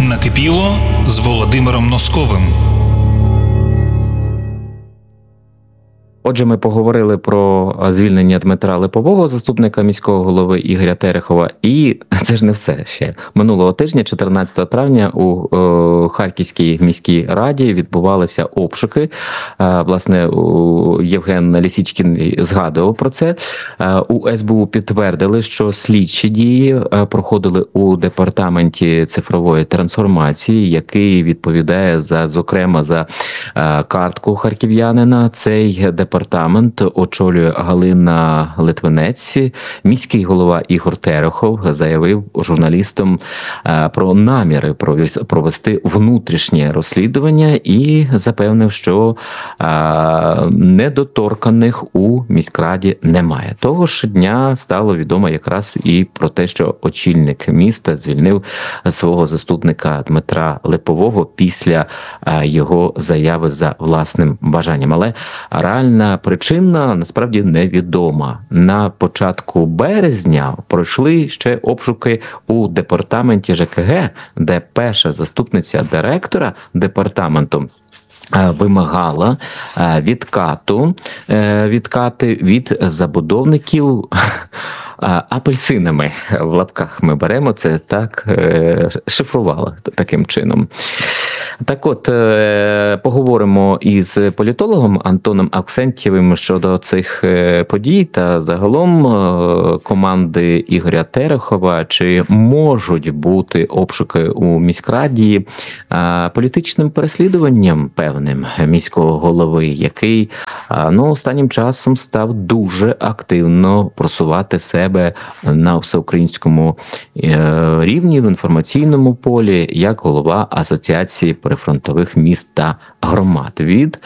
Накипіло з Володимиром Носковим. Отже, ми поговорили про звільнення Дмитра Липового, заступника міського голови Ігоря Терехова. І це ж не все ще. Минулого тижня, 14 травня, у Харківській міській раді відбувалися обшуки. Власне, Євген Лісічкін згадував про це. У СБУ підтвердили, що слідчі дії проходили у департаменті цифрової трансформації, який відповідає зокрема за картку харків'янина. Цей департамент очолює Галина Литвинець. Міський голова Ігор Терехов заявив журналістам про наміри провести внутрішнє розслідування і запевнив, що недоторканих у міськраді немає. Того ж дня стало відомо якраз і про те, що очільник міста звільнив свого заступника Дмитра Липового після його заяви за власним бажанням. Але реальна причина насправді невідома. На початку березня пройшли ще обшуки у департаменті ЖКГ, де перша заступниця директора департаменту вимагала відкати від забудовників апельсинами, в лапках ми беремо це, так, шифрувала таким чином. Так от, поговоримо із політологом Антоном Авксентьєвим щодо цих подій та загалом команди Ігоря Терехова. Чи можуть бути обшуки у міськраді політичним переслідуванням певним міського голови, який останнім часом став дуже активно просувати себе на всеукраїнському рівні, в інформаційному полі, як голова Асоціації прифронтових міст та громад. Від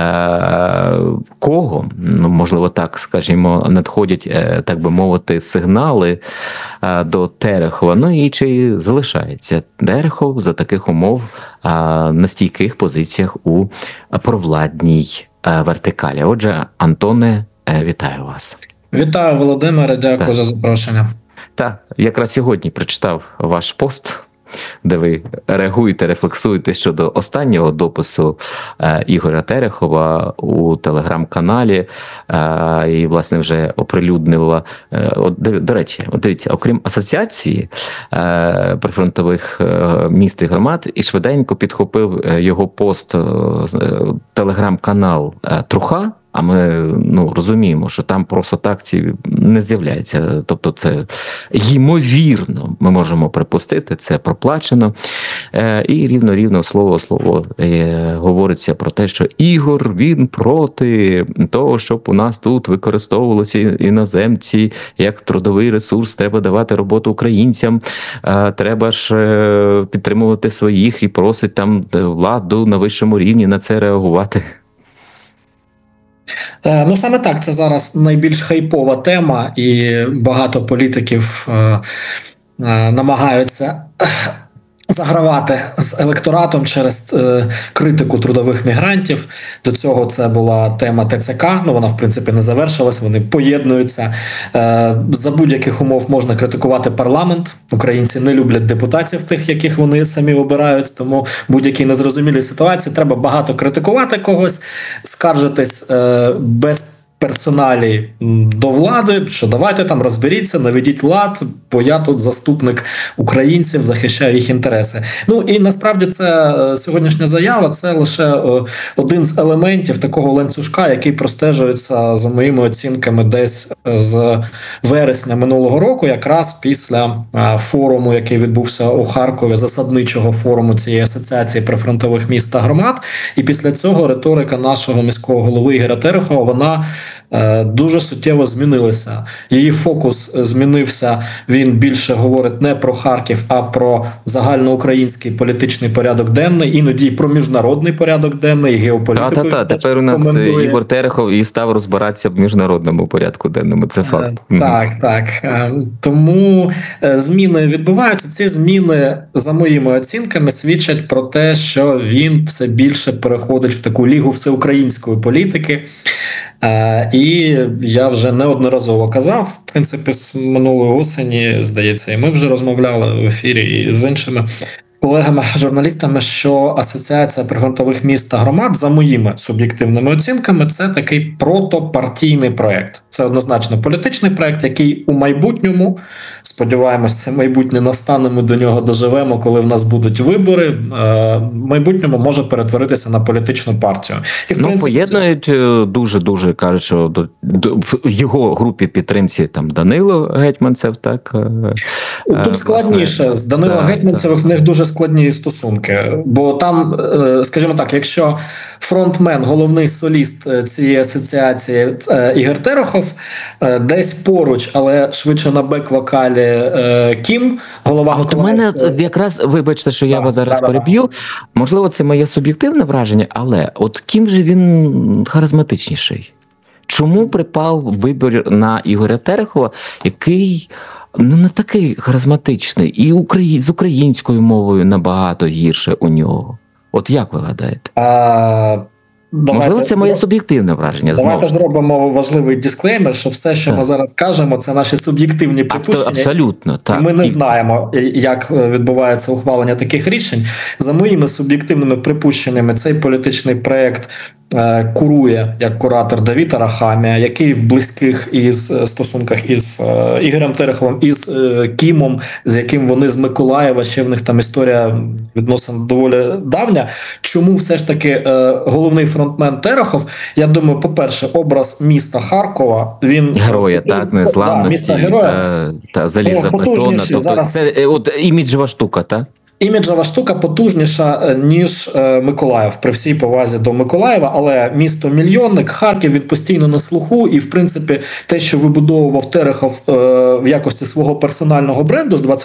кого, можливо так скажімо, надходять, так би мовити, сигнали до Терехова, і чи залишається Терехов за таких умов на стійких позиціях у провладній вертикалі. Отже, Антоне, вітаю вас. Вітаю, Володимире, дякую за запрошення. Так, якраз сьогодні прочитав ваш пост, де ви реагуєте, рефлексуєте щодо останнього допису Ігоря Терехова у телеграм-каналі, і, власне, вже оприлюднила. До речі, дивіться, окрім Асоціації прифронтових міст і громад, і швиденько підхопив його пост телеграм-канал Труха. А ми розуміємо, що там просто так ці не з'являється. Тобто це ймовірно, ми можемо припустити, це проплачено. І рівно слово говориться про те, що Ігор, він проти того, щоб у нас тут використовувалися іноземці як трудовий ресурс, треба давати роботу українцям, треба ж підтримувати своїх і просить там владу на вищому рівні на це реагувати. Саме так, це зараз найбільш хайпова тема, і багато політиків намагаються загравати з електоратом через критику трудових мігрантів. До цього це була тема ТЦК, вона в принципі не завершилась, вони поєднуються. За будь-яких умов можна критикувати парламент. Українці не люблять депутатів тих, яких вони самі обирають, тому будь-якій незрозумілій ситуації треба багато критикувати когось, скаржитись без персоналі до влади, що давайте там розберіться, наведіть лад, бо я тут заступник українців, захищаю їх інтереси. І насправді це сьогоднішня заява, це лише один з елементів такого ланцюжка, який простежується, за моїми оцінками, десь з вересня минулого року, якраз після форуму, який відбувся у Харкові, засадничого форуму цієї асоціації прифронтових міст та громад. І після цього риторика нашого міського голови Ігоря Терехова, вона дуже суттєво змінилася. Її фокус змінився, він більше говорить не про Харків, а про загальноукраїнський політичний порядок денний, іноді і про міжнародний порядок денний, і геополітику. Тепер у нас Ігор Терехов і став розбиратися в міжнародному порядку денному, це факт. Так. Тому зміни відбуваються. Ці зміни, за моїми оцінками, свідчать про те, що він все більше переходить в таку лігу всеукраїнської політики. І я вже неодноразово казав, принципі, з минулої осені, здається, і ми вже розмовляли в ефірі і з іншими колегами-журналістами, що Асоціація прифронтових міст та громад, за моїми суб'єктивними оцінками, це такий протопартійний проєкт. Це однозначно політичний проєкт, який у майбутньому, сподіваємось, це майбутнє настане, ми до нього доживемо, коли в нас будуть вибори, в майбутньому може перетворитися на політичну партію. І, в принципі, поєднують дуже, кажуть, що в його групі підтримці там Данило Гетманцев, так? Тут складніше. З Данило Гетманцевих в них дуже складні стосунки. Бо там, скажімо так, якщо фронтмен, головний соліст цієї асоціації Ігор Терехов, десь поруч, але швидше на бек-вокалі Кім, голова от у мене якраз, вибачте, що я вас зараз переб'ю, можливо, це моє суб'єктивне враження, але от Кім же він харизматичніший. Чому припав вибір на Ігоря Терехова, який не такий харизматичний, і з українською мовою набагато гірше у нього? От як ви гадаєте? Можливо, це моє суб'єктивне враження. Давайте зробимо важливий дисклеймер, що все, що ми зараз кажемо, це наші суб'єктивні припущення. Абсолютно, так. І ми не знаємо, як відбувається ухвалення таких рішень. За моїми суб'єктивними припущеннями, цей політичний проєкт курує як куратор Давид Арахамія, який в близьких стосунках із Ігорем Тереховим, із Кімом, з яким вони з Миколаєва, ще в них там історія відносин доволі давня. Чому все ж таки головний фронтмен Терехов? Я думаю, по-перше, образ міста Харкова, він... Героя, так, незламності, міста героя. Та залізобетона. Тобто це от іміджева штука, так? Іміджева штука потужніша, ніж Миколаїв, при всій повазі до Миколаєва, але місто-мільйонник, Харків, він постійно на слуху, і, в принципі, те, що вибудовував Терехов в якості свого персонального бренду з